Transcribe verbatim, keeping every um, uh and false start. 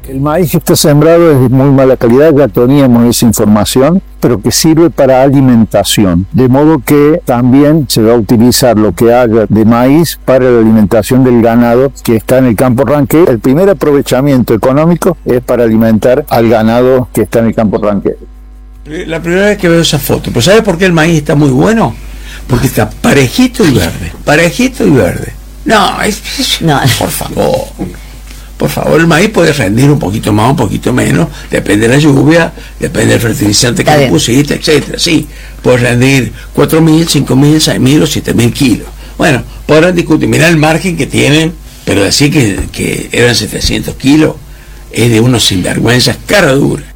El maíz que está sembrado es de muy mala calidad, ya teníamos esa información, pero que sirve para alimentación. De modo que también se va a utilizar lo que haya de maíz para la alimentación del ganado que está en el campo ranquero. El primer aprovechamiento económico es para alimentar al ganado que está en el campo ranquero. La primera vez que veo esa foto, ¿pero sabes por qué el maíz está muy bueno? Porque está parejito y verde, parejito y verde. No, es, es no. por favor. Por favor, el maíz puede rendir un poquito más, un poquito menos, depende de la lluvia, depende del fertilizante que le pusiste, etcétera. Sí, puede rendir cuatro mil, cinco mil, seis mil o siete mil kilos. Bueno, podrán discutir, mirá el margen que tienen, pero decir que, que eran setecientos kilos es de unos sinvergüenzas cara dura.